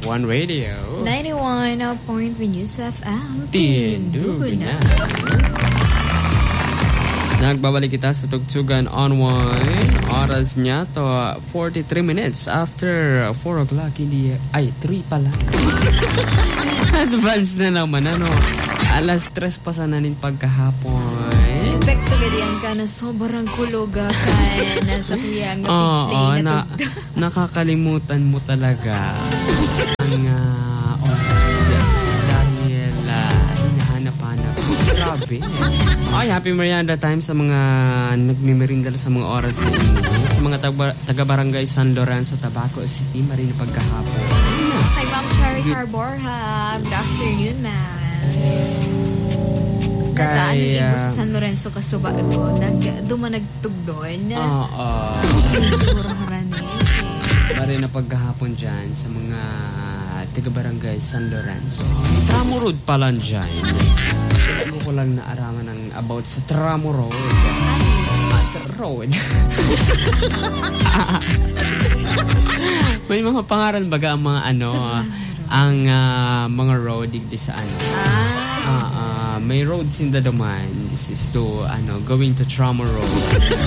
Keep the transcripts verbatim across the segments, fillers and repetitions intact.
One Radio. ninety-one point one News F M. Tindugan na. Nagbabalik kita sa Tugtugan on One. Oras niya to forty-three minutes after four o'clock. Hindi, ay, three pala. Advance na naman, ano. Alas tres pa sana nin pagkahapon. Epekto gadiyan ka na sobrang kuloga ka nasa kuyang na oh, play oh, na, na nakakalimutan mo talaga ang uh, oras dahil uh, hinahanap-hanap. Grabe. Ay, happy merienda time sa mga nagmimerindal sa mga oras na ini. Sa mga taga-barangay San Lorenzo, Tabaco City, marin pagkahapon. Hi, Ma'am Cherry Carborha. Good afternoon, ma'am. Nataan yung ibo sa San Lorenzo Kasuba ko. Nag, dumanagtug doon. Oo. Siguro harani. Marin na pagkahapon dyan sa mga taga-barangay San Lorenzo. Tramo Road pa lang dyan. Ano ko lang naaraman ng about sa Tramo Road. At Road. May mga pangalan baga ang mga ano, ang uh, mga road digdi sa ano. Ah. Uh, uh, may roads in the domain. This is to, ano, going to Tramo Road.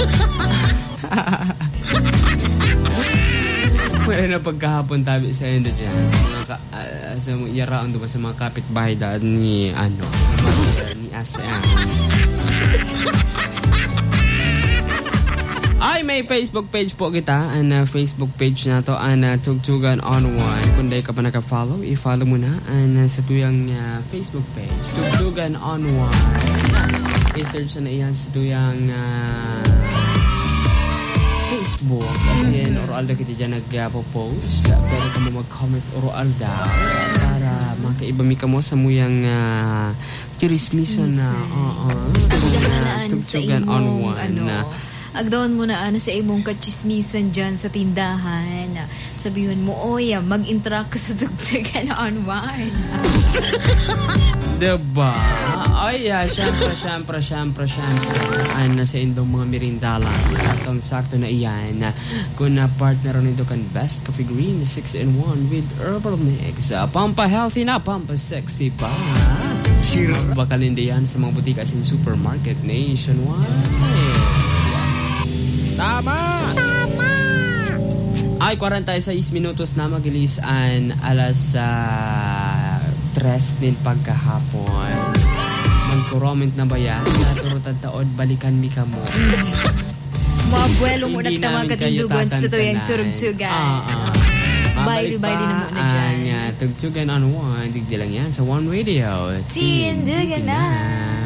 Mayroon na pagkahapon tabi sa endo dyan. Sa mga, ka, uh, sa mga yaraan doon sa mga kapitbahay daan ni, ano, ni ASEAN. Ay, may Facebook page po kita. Ang uh, Facebook page na to, ang uh, Tugtugan on One. Kung dahil ka pa naka-follow, i-follow mo na ang uh, sa tuyang uh, Facebook page. Tugtugan on One. I-search na iyan sa tuyang uh, Facebook. Kasi mm-hmm. Oroalda kita dyan nag-post. Pwede ka mo mag-comment Oroalda para makaibami ka mo sa muyang uh, chirismisan na uh, uh, Tugtugan on One. Ano, na agdaon mo na ano sa imong kachismisan dyan sa tindahan. Sabihin mo, oy, mag-interact ka sa Tugtugan on One. Diba? Ay, yeah, syempre, syempre, syempre, syempre. Ano sa indong mga merindala. Saktong-sakto na iyan. Kung na partner nito kan Best Coffee Green six in one with herbal mix. Pampa-healthy na, pampa-sexy pa. Bakalin yan sa mga butika in supermarket nationwide. Tama! Tama! Ay, forty-six minutos na magilisan alas uh, tres din pagkahapon. Mag-comment na ba yan? Naturutad taod, balikan mi ka mo. Mabuelo mo nagtawag ka tindugan sa tuyang Tugtugan. Ah, ah. Baili-baili na muna dyan. Ang uh, Tugtugan on One. Digdi lang yan sa One Radio. Tindugan na.